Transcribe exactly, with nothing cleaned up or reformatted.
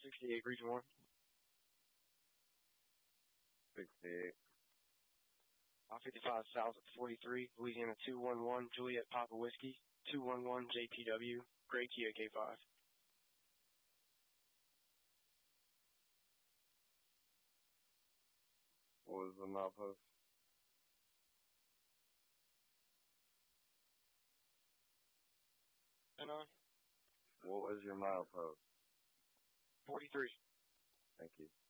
sixty-eight, Region one. sixty-eight. five fifty-five South at forty-three, Louisiana two one one, Juliet Papa Whiskey, two one one J P W, Gray Kia K five. What was the milepost? And on? What was your milepost? forty-three. Thank you.